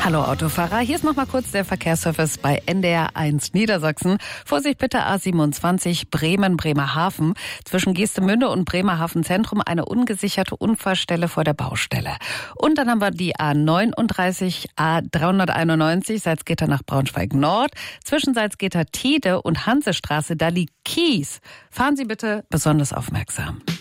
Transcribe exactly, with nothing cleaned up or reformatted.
Hallo Autofahrer, hier ist nochmal kurz der Verkehrsservice bei N D R eins Niedersachsen. Vorsicht bitte A siebenundzwanzig Bremen-Bremerhaven. Zwischen Geestemünde und Bremerhaven Zentrum eine ungesicherte Unfallstelle vor der Baustelle. Und dann haben wir die A neununddreißig A dreihunderteinundneunzig Salzgitter nach Braunschweig Nord. Zwischen Salzgitter Tiede und Hansestraße, da liegt Kies. Fahren Sie bitte besonders aufmerksam.